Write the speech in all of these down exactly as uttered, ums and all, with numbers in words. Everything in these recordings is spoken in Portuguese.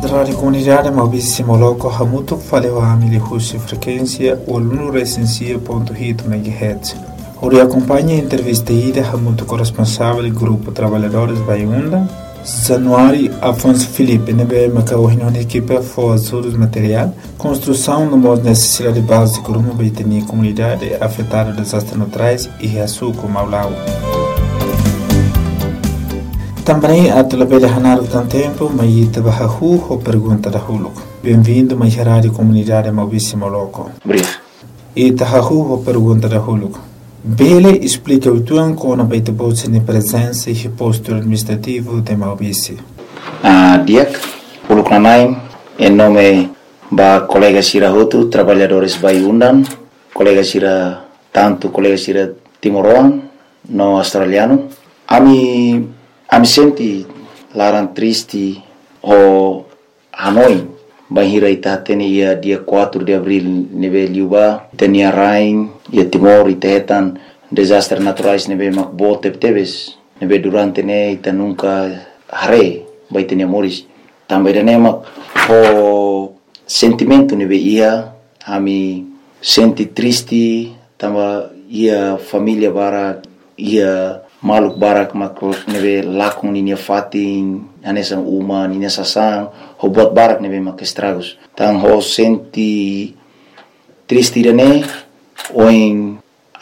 rádio comunidade Maurício Moloco Hamuto falou a Amília Russi frequência oluno recensia ponto oito megahertz. Ori acompanha a entrevista ida Hamuto corresponsável do grupo Trabalhadores Baiunda, Januário Afonso Felipe, nebe macau reunião de equipe for ajudos material, construção no modo necessidade básica rumo baitenia comunidade afetada desastres naturais e reaçuco Maulau. Também a telebele Hanaro tem tempo, mas ita bahahu ou pergunta da Huluco. Bem-vindo mais rádio comunidade Maurício Moloco. Obrigado. Ita hahu ou pergunta da Huluco. Bele explica o tuan com a baita bolsa de presença e reposto administrativo de Maurício. Ah, Diak, Huluco Nanai, em nome da colega Sira Hotu, trabalhadores Baiundan, colega Sira, tanto colega Sira Timoroan, no australiano. Ami Ami senti larang triste o Hanoi bahira ita teni ia dia quatro de abril nebe liuba tenia rain ia Timor ita hetan desastre naturais nebe makbo tep-tebes nebe durante ne ita nunca hare bai tenia moris também de mak o sentimento nebe ia ami senti triste tamba ia família bara ia maluk barak makro nebe lakung ninia fatin anesan uma ninia sasang ho buat barak nebe mak estragos tang ho senti triste dane oin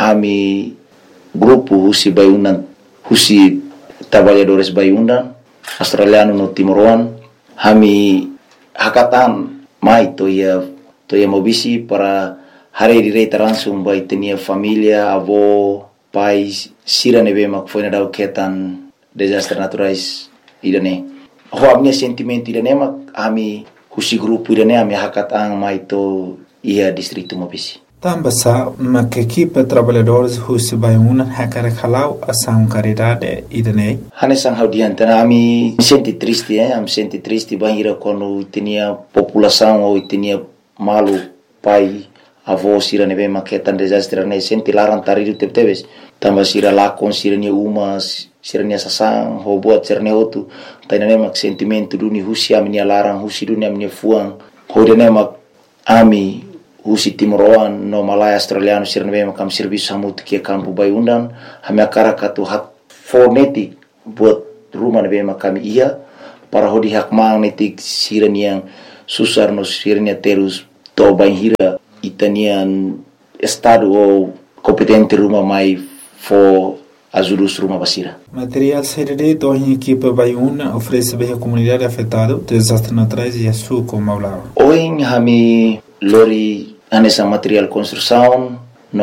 ami grupo husi Baiundan husi trabalhadores Baiundan australiano no Timoroan hami hakatan mai to ia to ia mobisi para hari direita langsung bai tenia família avó pais sira nebe mak foi na dau ketan desastre naturais idane ho amnya sentimento idane mak ami husi grupo idane ami hakatang mai to ia distrito Mobisi tambasa mak equipe trabalhadores husi Baiundan hakara khalau asam caridade idane hanesang haudian tana ami senti triste eh am senti triste bahira quando tinha população ou tinha malu pai avó sira nebe maketan desastre ne senti larang taridu tep-tebes tamba sira lakon sira ni uma sira ni sasang ho buat sira ne otu taina ne mak sentimento duni husi ami larang husi duni ami fuang ho de ne mak ami husi Timoroan no Malaya australiano sira nebe mak am serviço hamut ki campo Baiundan hami akara katu hak fonetik buat rumah nebe mak kami ia para hodi hak magnetik sira ni yang susar no sira ni terus to bainhira itanian estado ou competente rumah mai for ajudus rumah basira. Material serede do em equipe Baiundan oferece bem a comunidade afetada desastres naturais e açúcar Maulau. Hoje hami lori anessa material construção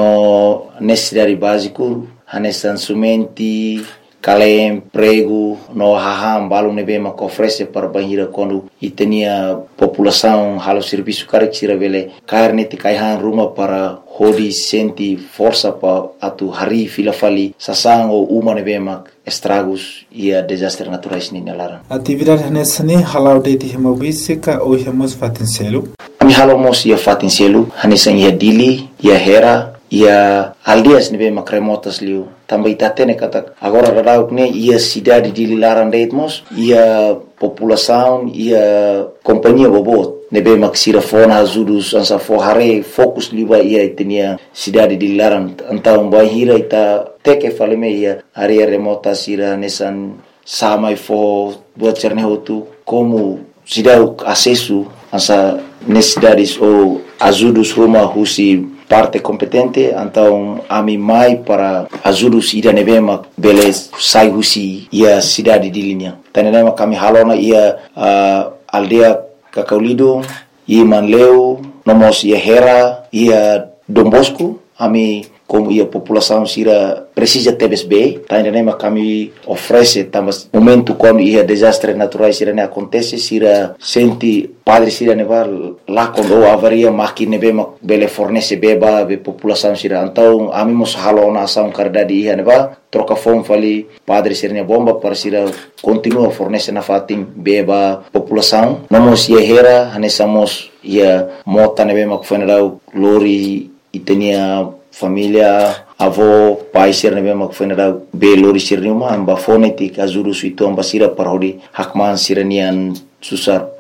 no necessidade básico anessa sumenti kalem prego no haham balum nebe mak oferece para banhira quando itenia população halo serviço carexira vele carne te kaihan rumah para hodi senti força pa atu hari fila fali sasang ou uma nebe mak estragos ia desastre naturais ni nalaran atividade nessa ne halau de ti Maurício ka o hemos fatincelo ami halo mos ia fatincelo hanesan ia dili ia hera ia aldeas nebe mak remotas liu também tatene kata agora radau ne ia cidade de Lilaran deitmos ia população ia companhia bobot nebe mak sira fona azudus ansa fo hare fokus liba ia tenia cidade de Lilaran antau bahira ita teke faleme ia area remota sira nesan samai fo buat cerne hotu como cidade acesso ansa necessidades ou azudus rumah husi parte competente então ami mai para ajudus ida nebema beles sai husi ia cidade de linha tanema kami halona ia uh, aldea Kakaulido ia Manleu nomos ia Hera ia Dom Bosco ami como ia população sira precisa tebes bem tanema kami oferece tamas momento quando ia desastre naturais sira ne acontece sira senti padre sira neva lá quando avaria máquina bema bele fornece beba be população sira então amimos halona ação caridade ia neva troca fome fali padre sira ne bomba para sira continua fornece na fatim beba população nomos ia Hera hanesamos ia mota nebema kufenera lori itenia família avó pai ser nebe mak fenera be lori sirniuma amba fonetik azuru suito amba sira parodi hakman siranian susar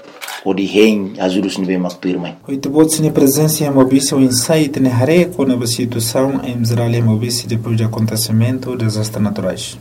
ou de rei ajudos nível mactuirmai. Oito bots ni presença em mobícia o insight ne hare com a situação em Israel em mobícia depois do acontecimento dos desastres naturais.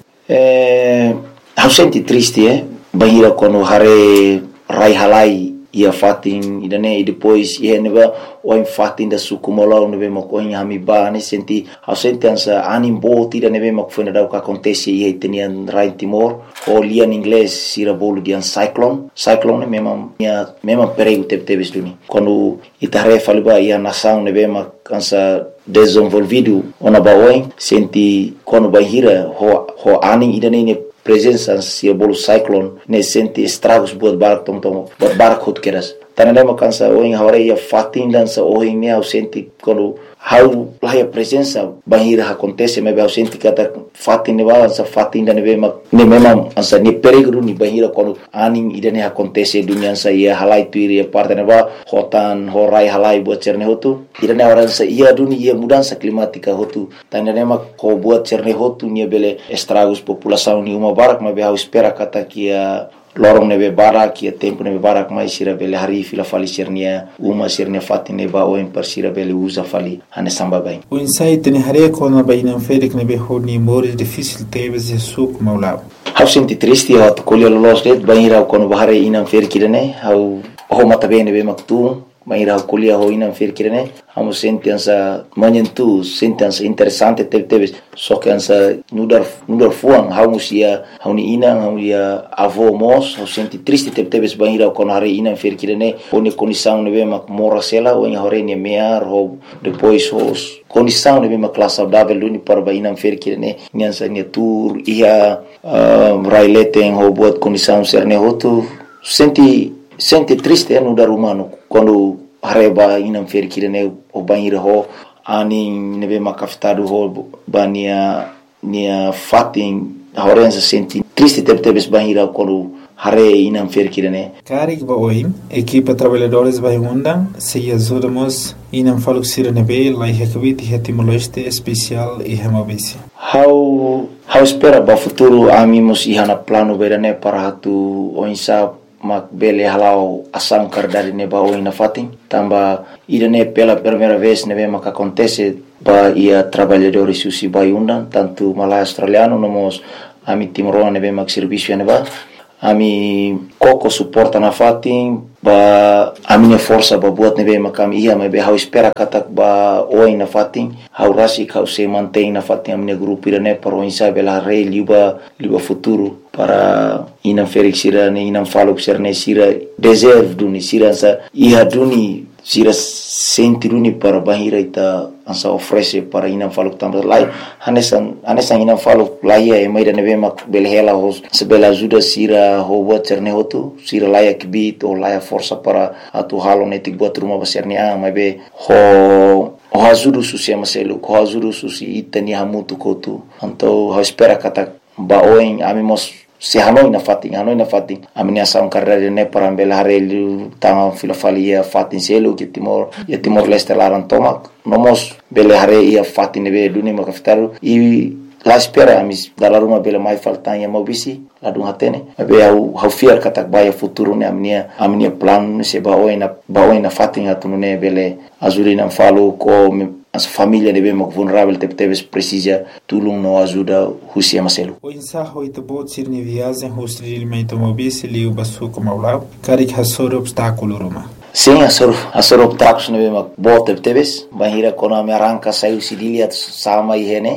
É, eu senti triste, é, bahira quando hare rai halai ia fatin idane e depois ia neba o em fatin da sukumola nebe makoin hamiba ne senti eu senti ansa anim bot ida nebe mak foi nada o que acontece ia tenian rai Timor o lia em inglês sira bolo de an cyclone cyclone mesmo minha mesmo perigo teve teve duni quando itare faliba ia nação nebe mak ansa desenvolvido ona baoin senti quando bahira ho ho aning idane ne presença se bolo cyclone ne senti estragos buat barak tom tom buat barak hot keras tanelema kansa oin hore ia fatin dança oin ne au senti quando how lá a presença bahira acontece me eu senti que até fatin ne balança fatin da ne be ne mesmo ansa ne perigo ni bahira quando anin ida ne acontece dunia sa ia halai tuiri ia parte ne ba hotan horai halai buat cerne hotu ida ne orang sa ia dunia ia mudança climática hotu tanelema ko buat cerne hotu ni bele estragos população ni uma barak me eu espera kata que a lorong nebe barak ia tempo nebe barak mai sira bele hari fila fali sirnia uma sirnia fatin neba o per sira bele usa fali ane samba bem o insight ne hare com a baina ferik nebe honi mores difícil teves e suco maulab eu senti triste eu colher los det baira quando bahare inam ferik irene eu o mata bem nebe maktu baira colher ho inam ferik irene eu senti ansa manhentu senti ansa interessante teve teve só que ansa nudar nudar fuang eu musia eu ni inam eu ia avô mos eu senti triste teve teve baira quando hare inam ferik irene oni condição nebe mak mora sela o em hore ne mear ho depois os condição nebe mak classe saudável luni para baina ferik irene nyansa ne tour ia raileten ho buat condição serne hotu senti senti triste no dar humano quando areba inam ferik irene o banheiro ho ani nebe makafitado ho bania nia fatin horenza senti triste teve teve banheiro quando hare inam ferik irene Karik ba oi equipa trabalhadores vai undang se ajudamos inam faluk sirene lai hekvit hetimoleste especial e hemabisi how how espera ba futuro amimos ihana plano berane para hatu oinsa mak bele halau asang kardari ne ba oina fatin tamba irene pela primeira vez ne mak acontece ba ia trabalhadores susi ba undang tanto malai australiano nomos ami timorona ne mak serviço ne ba ami koko suporta na fatin ba a minha força ba buat nebe makam ia me be how espera katak ba oi na fatin how rasi how se mantém na fatin a minha grupo irane para o insa bela rei liba liba futuro para inam ferik sira ne inam falo sirne sira deserve duni sira sa ia duni sira senti duni para bahira ita ansa oferece para inam falo também lai hanesan hanesan inam falo lai e mai da nebe mak belhela hos se bela ajuda sira ho buat sirne hotu sira lai kibit o lai força para atu halo netik buat rumah besarni ah mai be ho o ajuda susi maselu ho ajuda susi itani hamutu kotu então ho espera kata ba oin amimos se hanoi na fatin hanoi na fatin amnia saun carreira ne para bela harelu tanga filofalia fatin selo que timor e timor leste laran tomak nomos bela hare ia fatin be duni makaftaru e la espera amis dalar uma bela mai faltan ya mobisi la dun hatene be au hau fiar katak baya futuro ne amnia amnia plan se ba oina ba oina fatin atunu ne bele azurina falo ko as família de bem vulnerável te teves precisa tulung no ajuda husia maselu o insaho ito bot sirni viagem hostil mento mobisi liu basu como aulab karik hasor obstáculo roma sim asor asor obstáculos ne bem bot te teves bahira kona me arranca saiu sidilia sama ihene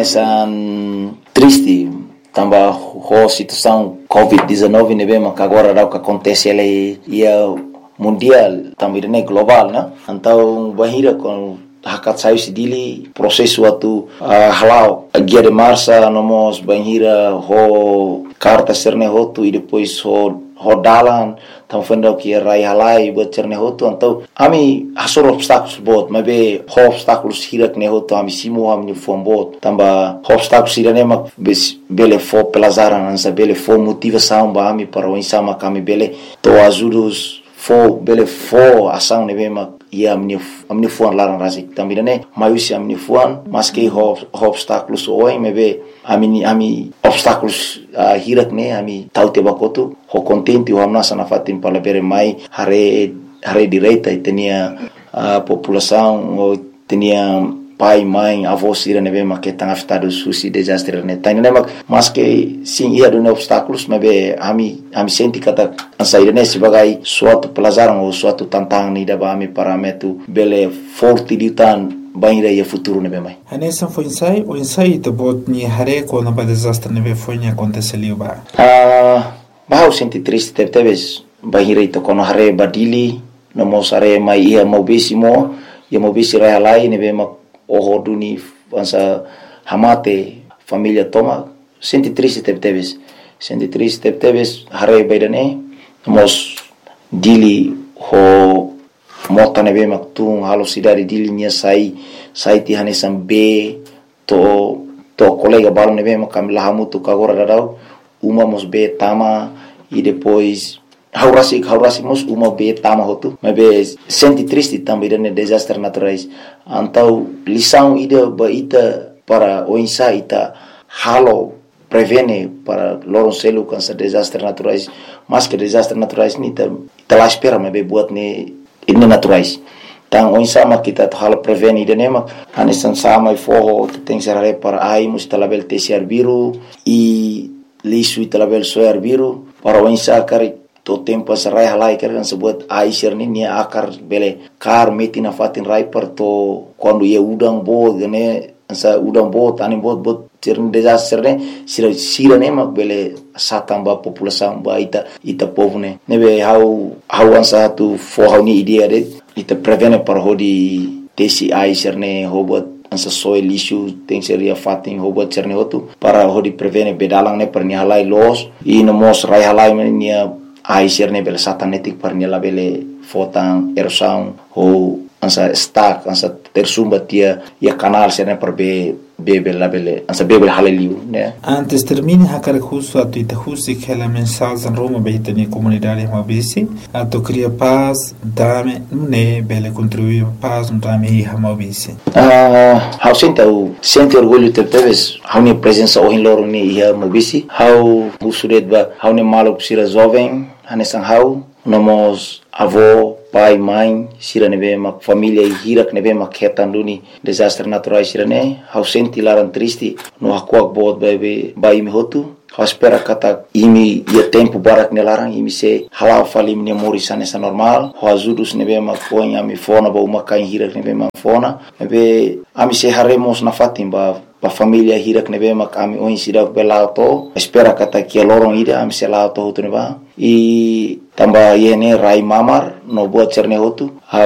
anesan triste tamba ho situação covid dezenove ne bem que agora dá o que acontece ele ia mundial também ne global né então bahira com hakat sayu sidili prosesu atu uh, halau guia de marcha nomos banhira ho carta serne hotu e depois ho ho dalan tam fenda que rai halai buat serne hotu então ami hasor obstáculos bot mas be ho obstáculos hirak ne hotu ami simu ami fom bot tamba ho obstáculos irane mak bele fo pelazaran ansa bele fo motivação ba ami para o insama kami bele to ajudos fo bele fo ação ne be mak ia amin'ny amin'ny foan larang rasik tambirane maiusi amin'ny foan maske ho obstacles oi mebe ami ami obstacles uh, hirak ne ami taute bakotu ho contenti ho amna sana fatin palabere mai hare hare direita itenia uh, população o tenia pai mãe avô sira nebe maketang estado susi desastre ne tani ne maske sim ia do obstáculos mebe ami ami senti kata ansaire ne sebagai suatu pelajaran ou suatu tantangan ni daba ami parametu bele forte ditan banira ia futuro nebe mai anessa foi ensai o ensai te bot ni hare ko na ba desastre nebe foi ni aconteceu ba ah bah senti triste teve teves banira ito kono hare badili no mosare mai ia mobisimo ia mobisi realai nebe mak oho duni ansa hamate família toma senti triste teve teves senti triste teve teves hare baidane mos dili ho mota nebe maktung halo sidari dili nia sai sai ti hanesam be to to colega balo nebe makam lahamu tu kagora dadau uma mos be tama e depois haurasi haurasi mos uma be tama hotu mebe senti triste também dane desastre naturais antau lição ida baita para o insa ita halo prevene para loron selu cansa desastre naturais mas que desastre naturais ni ta ta la espera mebe buat ne ini naturais tang o insa ma kita halo prevene ida nema anesan sama i forro tem serare para ai mustalabel tesiar biru e lisu italabel soar biru para o insa kari to tempo sarai halai kan sebut aisir ni nia akar bele kar metina fatin rai per to quando ia udang bo gane sa udang bo tani bot bot tirn desastre ne sira sira ne mak bele satamba população ba ita ita povne nebe how how ansa tu for how ni idea de ita prevene par hodi tesi aisir ne hobot ansa soil issue tem seria fatin hobot cerne hotu para hodi prevene bedalang ne per ni halai los i no mos rai halai nia aisir ne bele satanetik par ni la bele fotang erosão ou ansa stack ansa tersumba tia ia canal serne per be bebe la bele ansa bebe haleliu né antes termine hakar justo a tu justi que la mensagem en Roma beita ni comunidade mabisi a to cria paz dame ne bele contribuir paz no dame hi mabisi ah how senta o sente orgulho te teves how ni presença o in loro ni hi mabisi how usuret ba how ni malo sira jovem hanesan how nomos avô pai mãe sira nebe mak família e hirak nebe mak hetanduni desastre naturais sira ne how senti laran triste no hakuak bot bebe bai mi hotu how espera kata imi ia tempo barak ne larang imi se halau fali mi morisane sa normal how azudus nebe mak poin ami fona ba uma kain hirak nebe mak fona nebe ami se haremos na fatim ba ba família hirak nebe mak ami oin sira belato espera kata kia lorong ida ami se lao to hotu neba e tamba yene rai mamar no buat cerne hotu